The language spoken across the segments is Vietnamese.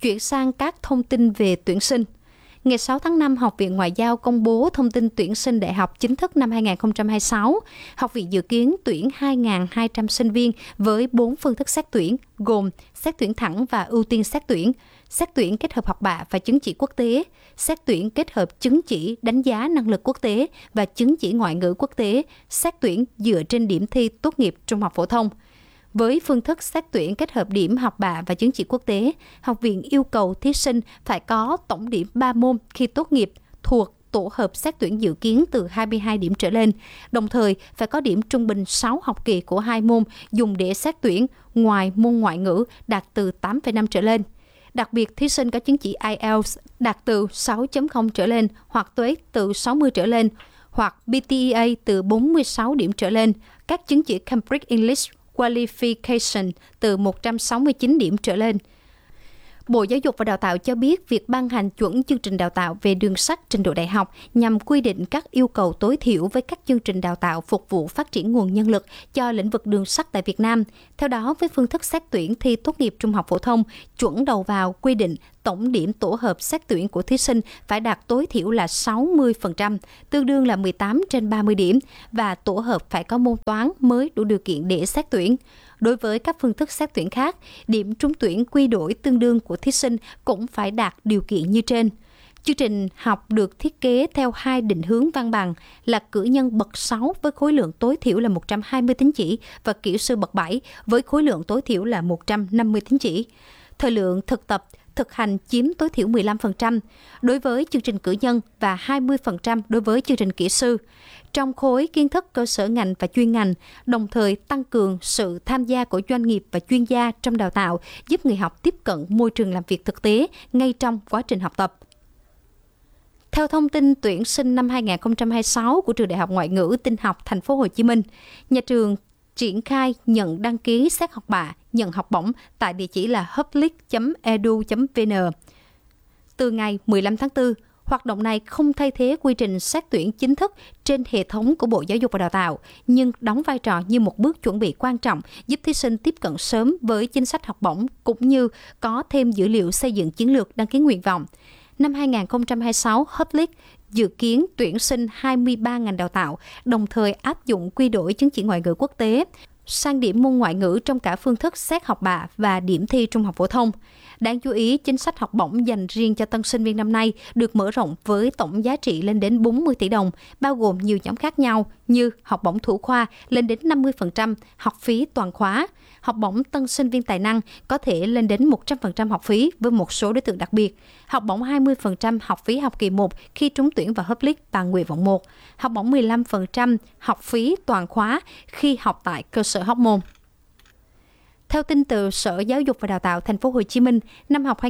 Chuyển sang các thông tin về tuyển sinh. Ngày 6 tháng 5, Học viện Ngoại giao công bố thông tin tuyển sinh đại học chính thức năm 2026. Học viện dự kiến tuyển 2.200 sinh viên với 4 phương thức xét tuyển, gồm xét tuyển thẳng và ưu tiên xét tuyển kết hợp học bạ và chứng chỉ quốc tế, xét tuyển kết hợp chứng chỉ đánh giá năng lực quốc tế và chứng chỉ ngoại ngữ quốc tế, xét tuyển dựa trên điểm thi tốt nghiệp trung học phổ thông. Với phương thức xét tuyển kết hợp điểm học bạ và chứng chỉ quốc tế, học viện yêu cầu thí sinh phải có tổng điểm 3 môn khi tốt nghiệp thuộc tổ hợp xét tuyển dự kiến từ 22 điểm trở lên, đồng thời phải có điểm trung bình 6 học kỳ của 2 môn dùng để xét tuyển ngoài môn ngoại ngữ đạt từ 8,5 trở lên. Đặc biệt, thí sinh có chứng chỉ IELTS đạt từ 6.0 trở lên hoặc TOEIC từ 60 trở lên hoặc BTEA từ 46 điểm trở lên, các chứng chỉ Cambridge English Qualification từ 169 điểm trở lên. Bộ Giáo dục và Đào tạo cho biết việc ban hành chuẩn chương trình đào tạo về đường sắt trình độ đại học nhằm quy định các yêu cầu tối thiểu với các chương trình đào tạo phục vụ phát triển nguồn nhân lực cho lĩnh vực đường sắt tại Việt Nam. Theo đó, với phương thức xét tuyển thi tốt nghiệp trung học phổ thông, chuẩn đầu vào quy định tổng điểm tổ hợp xét tuyển của thí sinh phải đạt tối thiểu là 60%, tương đương là 18 trên 30 điểm, và tổ hợp phải có môn toán mới đủ điều kiện để xét tuyển. Đối với các phương thức xét tuyển khác, điểm trúng tuyển quy đổi tương đương của thí sinh cũng phải đạt điều kiện như trên. Chương trình học được thiết kế theo 2 định hướng văn bằng là cử nhân bậc 6 với khối lượng tối thiểu là 120 tín chỉ và kỹ sư bậc 7 với khối lượng tối thiểu là 150 tín chỉ. Thời lượng thực tập thực hành chiếm tối thiểu 15% đối với chương trình cử nhân và 20% đối với chương trình kỹ sư. Trong khối kiến thức cơ sở ngành và chuyên ngành, đồng thời tăng cường sự tham gia của doanh nghiệp và chuyên gia trong đào tạo, giúp người học tiếp cận môi trường làm việc thực tế ngay trong quá trình học tập. Theo thông tin tuyển sinh năm 2026 của Trường Đại học Ngoại ngữ Tin học Thành phố Hồ Chí Minh, nhà trường triển khai nhận đăng ký xét học bạ, nhận học bổng tại địa chỉ là public.edu.vn. Từ ngày 15 tháng 4, hoạt động này không thay thế quy trình xét tuyển chính thức trên hệ thống của Bộ Giáo dục và Đào tạo, nhưng đóng vai trò như một bước chuẩn bị quan trọng giúp thí sinh tiếp cận sớm với chính sách học bổng cũng như có thêm dữ liệu xây dựng chiến lược đăng ký nguyện vọng. Năm 2026, Public dự kiến tuyển sinh 23 ngành đào tạo, đồng thời áp dụng quy đổi chứng chỉ ngoại ngữ quốc tế sang điểm môn ngoại ngữ trong cả phương thức xét học bạ và điểm thi trung học phổ thông. Đáng chú ý, chính sách học bổng dành riêng cho tân sinh viên năm nay được mở rộng với tổng giá trị lên đến 40 tỷ đồng, bao gồm nhiều nhóm khác nhau như học bổng thủ khoa lên đến 50% học phí toàn khóa, học bổng tân sinh viên tài năng có thể lên đến 100% học phí với một số đối tượng đặc biệt, học bổng 20% học phí học kỳ 1 khi trúng tuyển vào Public và nguyện vọng 1, học bổng 15% học phí toàn khóa khi học tại cơ sở Hóc Môn. Theo tin từ Sở Giáo dục và Đào tạo Thành phố Hồ Chí Minh, năm học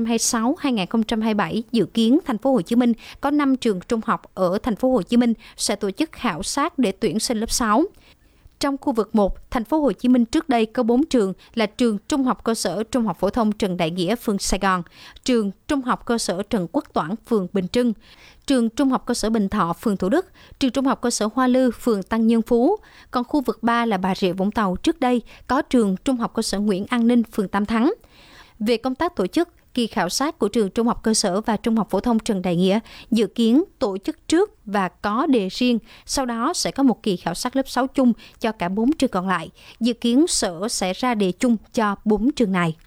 2026-2027 dự kiến Thành phố Hồ Chí Minh có 5 trường trung học ở Thành phố Hồ Chí Minh sẽ tổ chức khảo sát để tuyển sinh lớp 6. Trong khu vực 1, Thành phố Hồ Chí Minh trước đây có 4 trường là trường Trung học cơ sở Trung học phổ thông Trần Đại Nghĩa, phường Sài Gòn, trường Trung học cơ sở Trần Quốc Toản, phường Bình Trưng, trường Trung học cơ sở Bình Thọ, phường Thủ Đức, trường Trung học cơ sở Hoa Lư, phường Tăng Nhân Phú. Còn khu vực 3 là Bà Rịa Vũng Tàu trước đây có trường Trung học cơ sở Nguyễn An Ninh, phường Tam Thắng. Về công tác tổ chức, kỳ khảo sát của trường Trung học cơ sở và Trung học phổ thông Trần Đại Nghĩa dự kiến tổ chức trước và có đề riêng, sau đó sẽ có một kỳ khảo sát lớp 6 chung cho cả 4 trường còn lại. Dự kiến Sở sẽ ra đề chung cho 4 trường này.